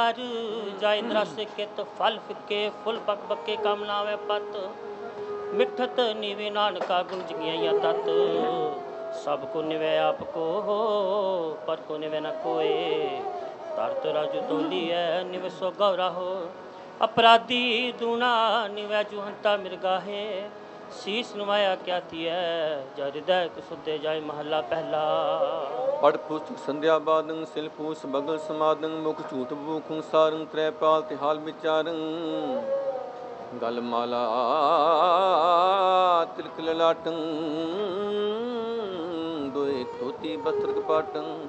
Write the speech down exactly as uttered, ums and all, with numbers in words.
जाय इंद्रा से कित फल फिके फुल बक बके काम नावे पत मिठत निवे नानका गुण जगिया तत सबको निवे आपको हो पर को निवे न कोय तरत राजु तोली है निवे सो गौरा हो अपराधी दूना निवे जुहंता मिर्गाहे शीश नवाया क्या तिया जय हृदय सुते जाय महला पहला पढ़ पुस्तक संध्या बादं सिल पूस बगल समादं मुख झूठ भूखुं सारं त्रैपाल तिहाल विचारं गल माला तिलक ललाटं दोए थोती बस्त्र कपाटं